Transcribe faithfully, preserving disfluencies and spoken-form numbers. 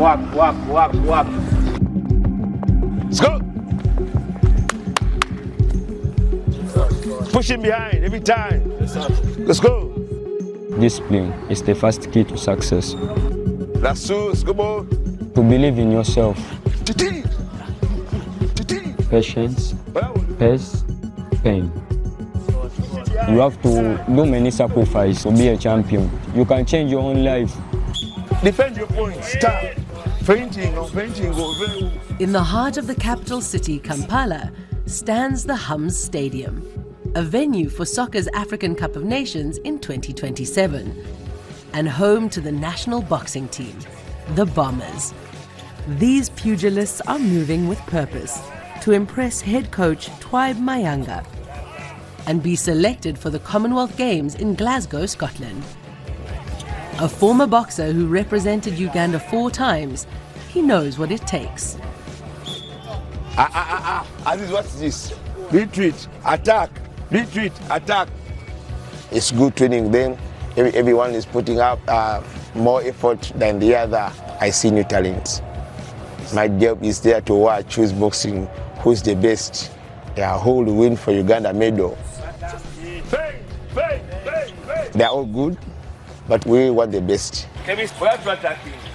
work, work, work, work. Let's go. Push him behind every time. Let's go. Discipline is the first key to success. That's true. Let's go, boy. To believe in yourself. Patience, pace, pain. You have to do many sacrifices to be a champion. You can change your own life. Defend your points. Stop. Fainting or fainting. In the heart of the capital city, Kampala, stands the Hums Stadium, a venue for soccer's African Cup of Nations in twenty twenty-seven, and home to the national boxing team, the Bombers. These pugilists are moving with purpose to impress head coach Twaib Mayanga and be selected for the Commonwealth Games in Glasgow, Scotland. A former boxer who represented Uganda four times, he knows what it takes. Ah, ah, ah, ah. Aziz, what's this? Retreat, attack, retreat, attack. It's good training then. Every, everyone is putting up uh, more effort than the other. I see new talents. My job is there to watch, choose boxing, who's the best. Yeah, who will win for Uganda medal. They're all good, but we want the best. Kevin, where are you attacking?